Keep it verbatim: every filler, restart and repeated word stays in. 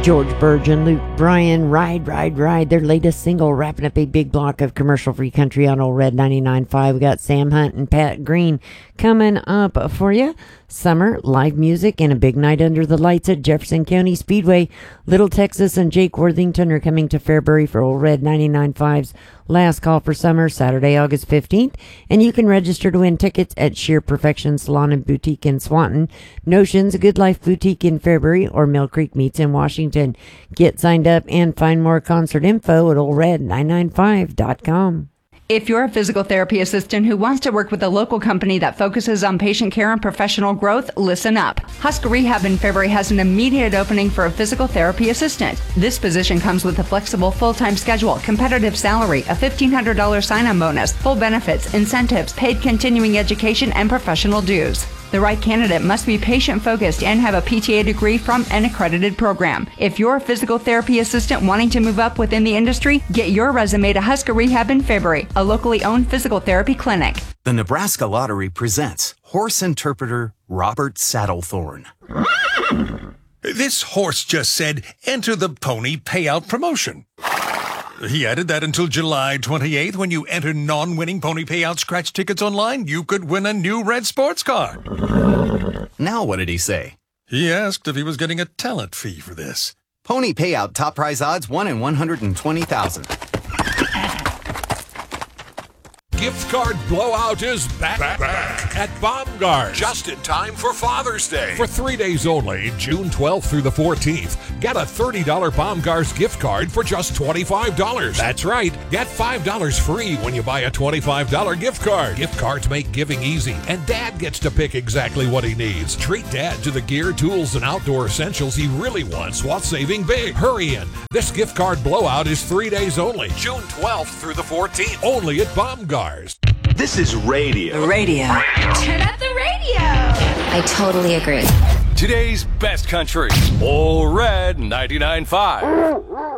George Burge and Luke Bryan, Ride, Ride, Ride, their latest single, wrapping up a big block of commercial-free country on Old Red ninety-nine point five. We got Sam Hunt and Pat Green coming up for you. Summer, live music, and a big night under the lights at Jefferson County Speedway. Little Texas and Jake Worthington are coming to Fairbury for Old Red ninety-nine point five's Last Call for Summer, Saturday, August fifteenth. And you can register to win tickets at Sheer Perfection Salon and Boutique in Swanton, Notions, Good Life Boutique in Fairbury, or Mill Creek Meats in Washington. Get signed up and find more concert info at old red nine nine five dot com. If you're a physical therapy assistant who wants to work with a local company that focuses on patient care and professional growth, listen up. Husker Rehab in Fairbury has an immediate opening for a physical therapy assistant. This position comes with a flexible full-time schedule, competitive salary, a fifteen hundred dollars sign-on bonus, full benefits, incentives, paid continuing education, and professional dues. The right candidate must be patient-focused and have a P T A degree from an accredited program. If you're a physical therapy assistant wanting to move up within the industry, get your resume to Husker Rehab in Fairbury, a locally owned physical therapy clinic. The Nebraska Lottery presents horse interpreter Robert Saddlethorn. This horse just said, enter the pony payout promotion. He added that until July twenty-eighth, when you enter non-winning pony payout scratch tickets online, you could win a new red sports car. Now what did he say? He asked if he was getting a talent fee for this. Pony payout top prize odds one in one hundred twenty thousand. Gift card blowout is back, back, back at Baumgars. Just in time for Father's Day. For three days only, June twelfth through the fourteenth, get a thirty dollars Baumgars gift card for just twenty-five dollars. That's right, get five dollars free when you buy a twenty-five dollars gift card. Gift cards make giving easy, and Dad gets to pick exactly what he needs. Treat Dad to the gear, tools, and outdoor essentials he really wants while saving big. Hurry in. This gift card blowout is three days only. June twelfth through the fourteenth. Only at Baumgars. This is radio. The radio. radio. Turn up the radio. I totally agree. Today's best country. Old Red ninety-nine point five.